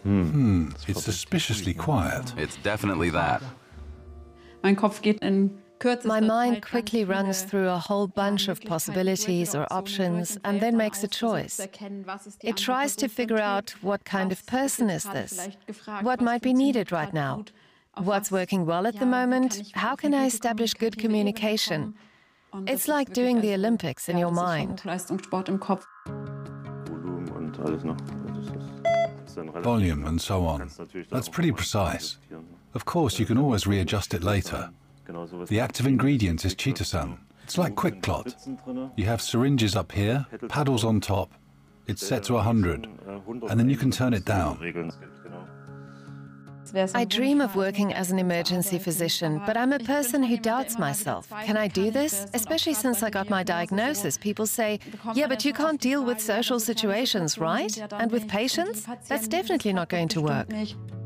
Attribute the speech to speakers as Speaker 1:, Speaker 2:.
Speaker 1: It's suspiciously quiet.
Speaker 2: It's definitely that.
Speaker 3: My mind quickly runs through a whole bunch of possibilities or options and then makes a choice. It tries to figure out what kind of person is this, what might be needed right now, what's working well at the moment, how can I establish good communication. It's like doing the Olympics in your mind.
Speaker 1: Volume and so on. That's pretty precise. Of course, you can always readjust it later. The active ingredient is chitosan. It's like quick clot. You have syringes up here, paddles on top. It's set to 100, and then you can turn it down.
Speaker 3: I dream of working as an emergency physician, but I'm a person who doubts myself. Can I do this? Especially since I got my diagnosis, people say, yeah, but you can't deal with social situations, right? And with patients? That's definitely not going to work.